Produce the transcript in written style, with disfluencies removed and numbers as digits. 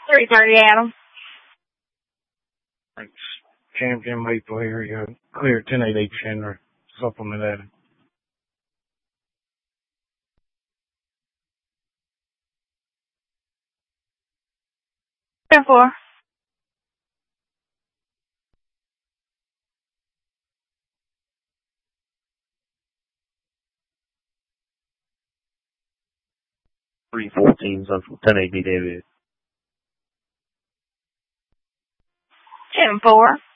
3:30, Adam. Thanks. Champion Maple area. Clear 10-8 Chandler. Supplement added. Ten four. Three 14s on 10-8 David. 10-4.